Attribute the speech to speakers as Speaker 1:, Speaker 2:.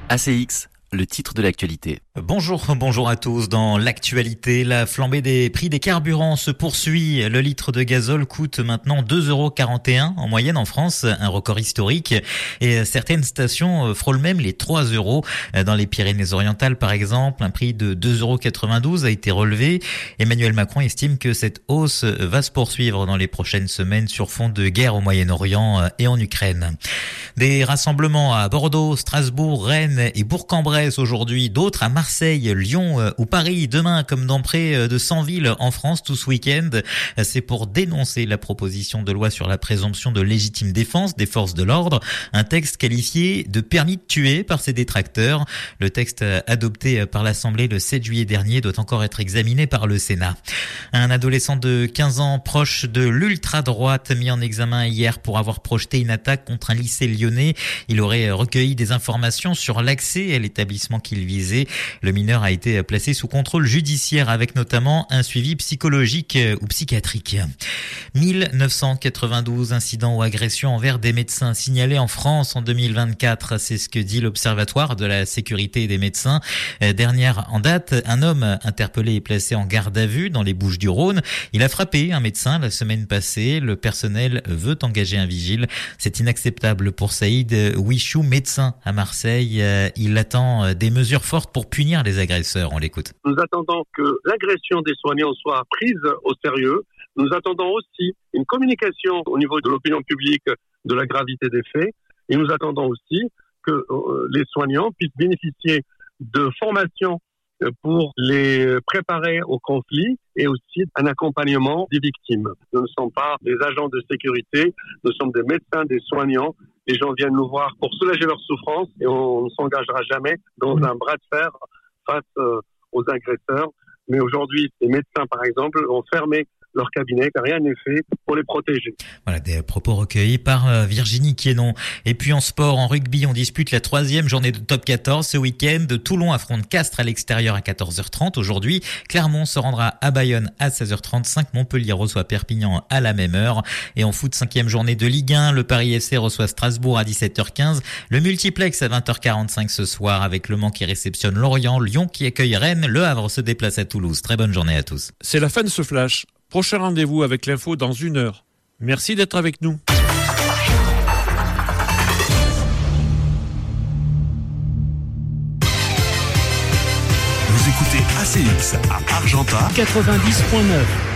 Speaker 1: ACX, le titre de l'actualité.
Speaker 2: Bonjour à tous. Dans l'actualité, la flambée des prix des carburants se poursuit. Le litre de gazole coûte maintenant 2,41 € en moyenne en France, un record historique. Et certaines stations frôlent même les 3 €. Dans les Pyrénées-Orientales, par exemple, un prix de 2,92 € a été relevé. Emmanuel Macron estime que cette hausse va se poursuivre dans les prochaines semaines sur fond de guerre au Moyen-Orient et en Ukraine. Des rassemblements à Bordeaux, Strasbourg, Rennes et Bourg-en-Bresse aujourd'hui, d'autres à Marseille, Lyon ou Paris demain, comme dans près de 100 villes en France tout ce week-end. C'est pour dénoncer la proposition de loi sur la présomption de légitime défense des forces de l'ordre, un texte qualifié de permis de tuer par ses détracteurs. Le texte adopté par l'Assemblée le 7 juillet dernier doit encore être examiné par le Sénat. Un adolescent de 15 ans proche de l'ultra-droite mis en examen hier pour avoir projeté une attaque contre un lycée lyonnais. Il aurait recueilli des informations sur l'accès à l'établissement qu'il visait. Le mineur a été placé sous contrôle judiciaire avec notamment un suivi psychologique ou psychiatrique. 1992 incidents ou agressions envers des médecins signalés en France en 2024. C'est ce que dit l'Observatoire de la sécurité des médecins. Dernière en date, un homme interpellé et placé en garde à vue dans les Bouches-du-Rhône. Il a frappé un médecin la semaine passée. Le personnel veut engager un vigile. C'est inacceptable pour Saïd Wichou, médecin à Marseille. Il attend des mesures fortes pour punir les agresseurs. On l'écoute.
Speaker 3: Nous attendons que l'agression des soignants soit prise au sérieux. Nous attendons aussi une communication au niveau de l'opinion publique de la gravité des faits. Et nous attendons aussi que les soignants puissent bénéficier de formations pour les préparer au conflit et aussi un accompagnement des victimes. Nous ne sommes pas des agents de sécurité, nous sommes des médecins, des soignants. Les gens viennent nous voir pour soulager leur souffrance et on ne s'engagera jamais dans un bras de fer face aux agresseurs. Mais aujourd'hui, les médecins, par exemple, ont fermé leur cabinet, car rien n'est fait pour les protéger.
Speaker 2: Voilà, des propos recueillis par Virginie Quienon. Et puis en sport, en rugby, on dispute la 3e journée de top 14 ce week-end. Toulon affronte Castres à l'extérieur à 14h30 aujourd'hui. Clermont se rendra à Bayonne à 16h35. Montpellier reçoit Perpignan à la même heure. Et en foot, 5e journée de Ligue 1, le Paris FC reçoit Strasbourg à 17h15. Le multiplex à 20h45 ce soir avec Le Mans qui réceptionne Lorient, Lyon qui accueille Rennes, Le Havre se déplace à Toulouse. Très bonne journée à tous.
Speaker 4: C'est la fin de ce flash. Prochain rendez-vous avec l'info dans 1 heure. Merci d'être avec nous.
Speaker 5: Vous écoutez ACX à Argentat
Speaker 6: 90.9.